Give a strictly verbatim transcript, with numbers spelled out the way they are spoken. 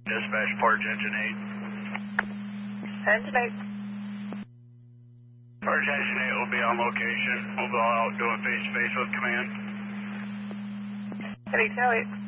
Dispatch Park Engine eight. Engine eight. Park Engine eight will be on location. We'll go out doing face-to-face with command. Can you tell it?